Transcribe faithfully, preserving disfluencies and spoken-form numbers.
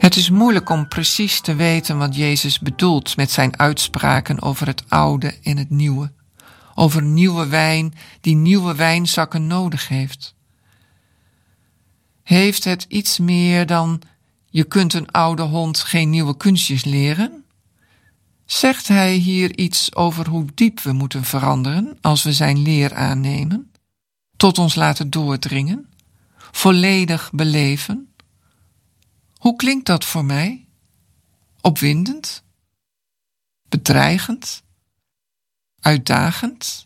Het is moeilijk om precies te weten wat Jezus bedoelt met zijn uitspraken over het oude en het nieuwe. Over nieuwe wijn die nieuwe wijnzakken nodig heeft. Heeft het iets meer dan je kunt een oude hond geen nieuwe kunstjes leren? Zegt hij hier iets over hoe diep we moeten veranderen als we zijn leer aannemen? Tot ons laten doordringen? Volledig beleven? Hoe klinkt dat voor mij? Opwindend? Bedreigend? Uitdagend?